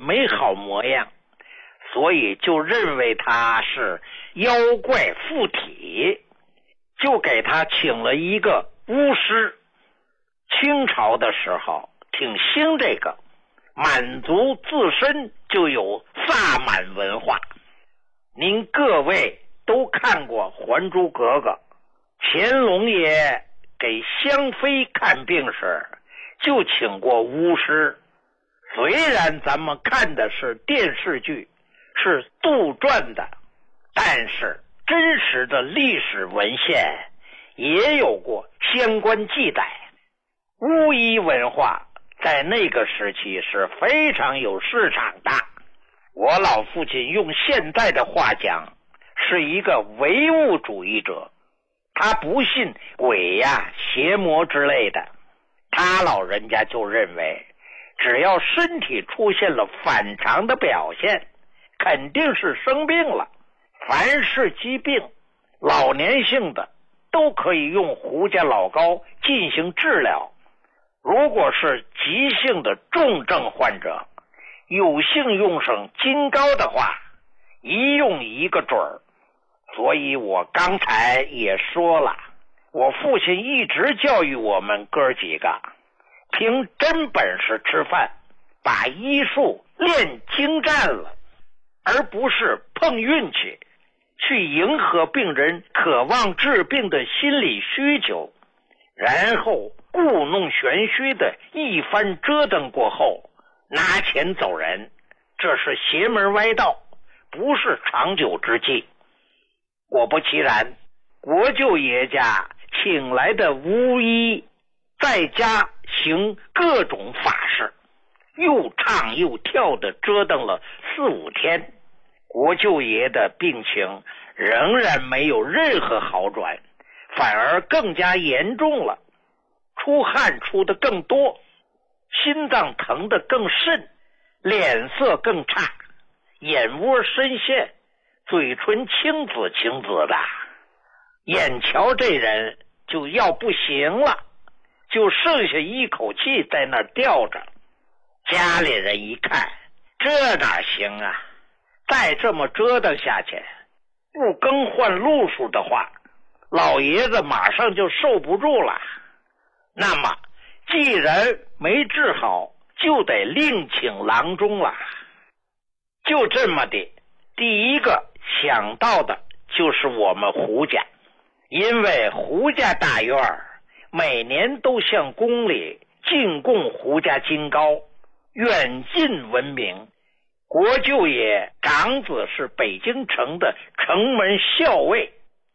没好模样，所以就认为他是妖怪附体，就给他请了一个巫师。清朝的时候挺兴这个，满族自身就有萨满文化。您各位都看过《还珠格格》，乾隆爷给香妃看病时就请过巫师。虽然咱们看的是电视剧，是杜撰的，但是真实的历史文献也有过相关记载。巫医文化在那个时期是非常有市场的。我老父亲用现在的话讲，是一个唯物主义者，他不信鬼呀、邪魔之类的。他老人家就认为，只要身体出现了反常的表现，肯定是生病了。凡是疾病，老年性的都可以用胡家老膏进行治疗。如果是急性的重症患者，有幸用上金膏的话，一用一个准儿。所以我刚才也说了，我父亲一直教育我们哥几个，凭真本事吃饭，把医术练精湛了，而不是碰运气，去迎合病人渴望治病的心理需求，然后故弄玄虚的一番折腾过后拿钱走人，这是邪门歪道，不是长久之计。果不其然，国舅爷家请来的巫医在家行各种法事，又唱又跳的折腾了4-5天，国舅爷的病情仍然没有任何好转，反而更加严重了，出汗出的更多，心脏疼得更甚，脸色更差，眼窝深陷，嘴唇青紫青紫的。眼瞧这人就要不行了，就剩下一口气在那儿吊着。家里人一看，这哪行啊，再这么折腾下去，不更换路数的话，老爷子马上就受不住了。那么既然没治好，就得另请郎中了。就这么的，第一个想到的就是我们胡家，因为胡家大院每年都向宫里进贡胡家金膏，远近闻名。国舅爷长子是北京城的城门校尉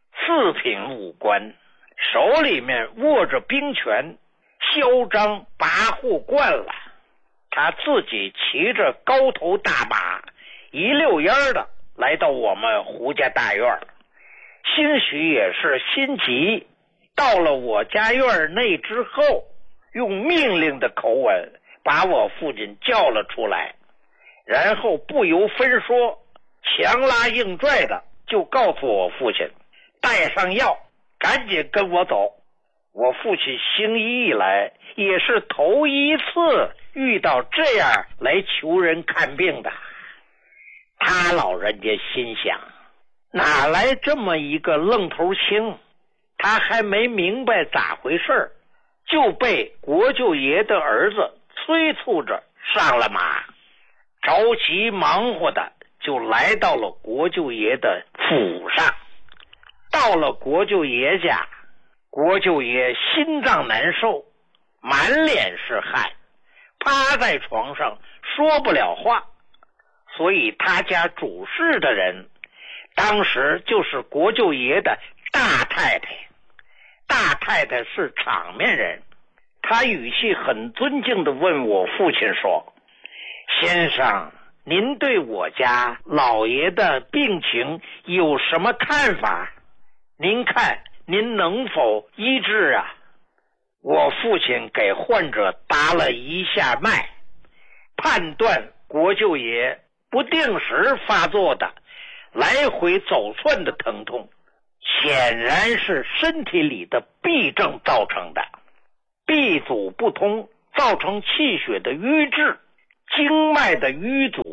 ，4品武官，手里面握着兵权，嚣张跋扈惯了。他自己骑着高头大马，一溜烟的来到我们胡家大院，兴许也是心急，到了我家院内之后，用命令的口吻把我父亲叫了出来，然后不由分说，强拉硬拽的就告诉我父亲，带上药，赶紧跟我走。我父亲行医以来也是头一次遇到这样来求人看病的。他老人家心想，哪来这么一个愣头青，他还没明白咋回事，就被国舅爷的儿子催促着上了马，着急忙活的就来到了国舅爷的府上。到了国舅爷家，国舅爷心脏难受，满脸是汗，趴在床上说不了话，所以他家主事的人当时就是国舅爷的大太太。大太太是场面人，他语气很尊敬地问我父亲说，先生，您对我家老爷的病情有什么看法？您看您能否医治啊？我父亲给患者搭了一下脉，判断国舅爷不定时发作的来回走窜的疼痛，显然是身体里的痹症造成的。痹阻不通造成气血的瘀滞，经脉的淤阻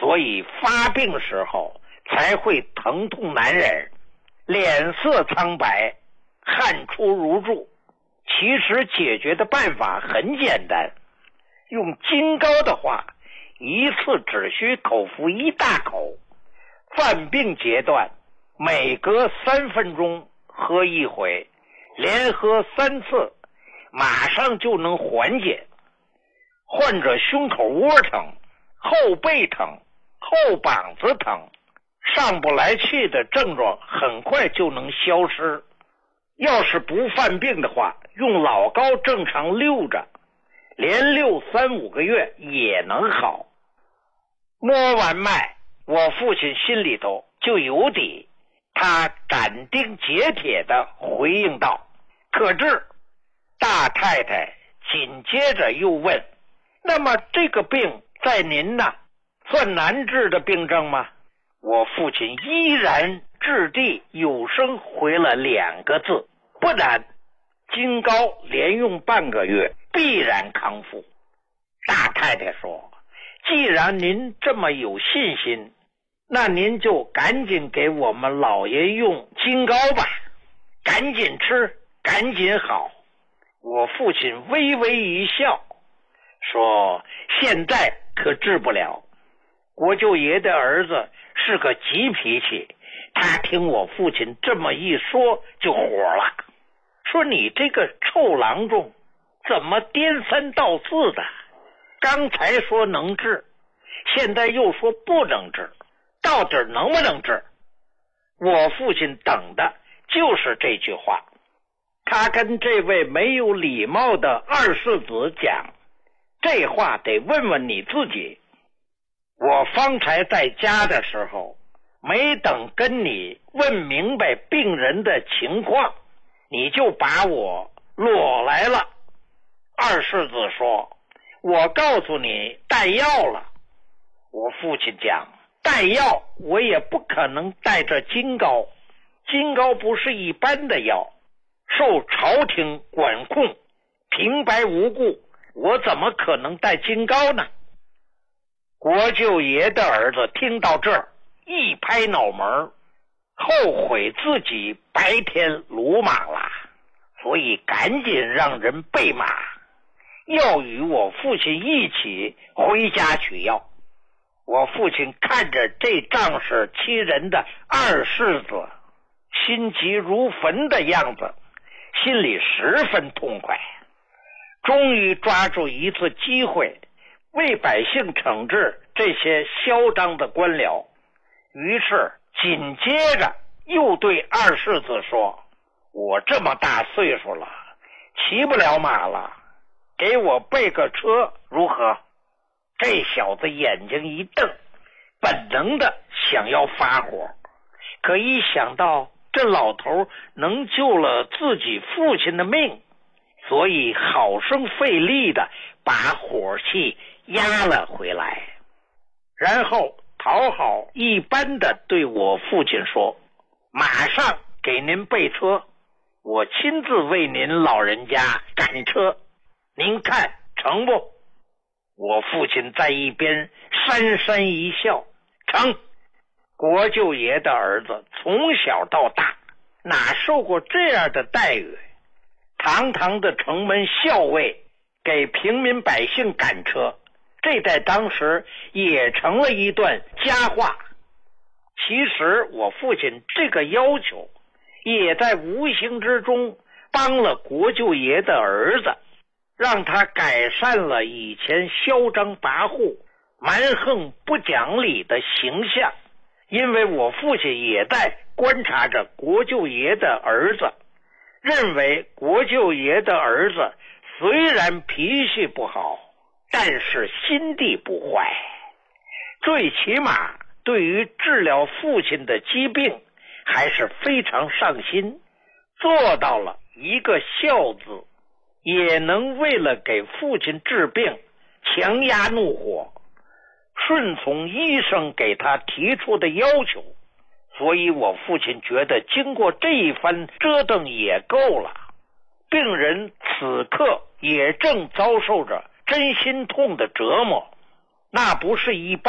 所以发病时候才会疼痛难忍，脸色苍白，汗出如注。其实解决的办法很简单，用金膏的话，一次只需口服1大口，犯病阶段每隔3分钟喝1回，连喝3次，马上就能缓解。患者胸口窝疼、后背疼、后膀子疼、上不来气的症状很快就能消失。要是不犯病的话，用老膏正常溜着，连溜3-5个月也能好。摸完脉，我父亲心里头就有底，他斩钉截铁地回应道：可治。大太太紧接着又问：那么这个病在您呢，算难治的病症吗？我父亲依然掷地有声回了2个字：不难。金膏连用半个月，必然康复。大太太说：既然您这么有信心，那您就赶紧给我们老爷用金膏吧，赶紧吃，赶紧好。我父亲微微一笑，说：现在可治不了。国舅爷的儿子是个急脾气，他听我父亲这么一说就火了，说：你这个臭郎中怎么颠三倒四的？刚才说能治，现在又说不能治，到底能不能治？我父亲等的就是这句话。他跟这位没有礼貌的二世子讲：这话得问问你自己。我方才在家的时候，没等跟你问明白病人的情况，你就把我裸来了。二世子说：我告诉你带药了。我父亲讲：带药我也不可能带着金膏，金膏不是一般的药，受朝廷管控，平白无故，我怎么可能带金膏呢？国舅爷的儿子听到这儿，一拍脑门，后悔自己白天鲁莽了，所以赶紧让人备马，要与我父亲一起回家取药。我父亲看着这仗势欺人的二世子，心急如焚的样子，心里十分痛快，终于抓住一次机会，为百姓惩治这些嚣张的官僚。于是紧接着又对二世子说：我这么大岁数了，骑不了马了，给我备个车如何？这小子眼睛一瞪，本能的想要发火，可一想到这老头能救了自己父亲的命，所以好生费力的把火气压了回来，然后讨好一般的对我父亲说：马上给您备车，我亲自为您老人家赶车，您看成不？我父亲在一边讪讪一笑：成。国舅爷的儿子从小到大哪受过这样的待遇？堂堂的城门校尉给平民百姓赶车，这在当时也成了一段佳话。其实我父亲这个要求也在无形之中帮了国舅爷的儿子，让他改善了以前嚣张跋扈、蛮横不讲理的形象。因为我父亲也在观察着国舅爷的儿子，认为国舅爷的儿子虽然脾气不好，但是心地不坏，最起码对于治疗父亲的疾病还是非常上心，做到了一个孝字，也能为了给父亲治病强压怒火，顺从医生给他提出的要求。所以我父亲觉得经过这一番折腾也够了，病人此刻也正遭受着真心痛的折磨，那不是一般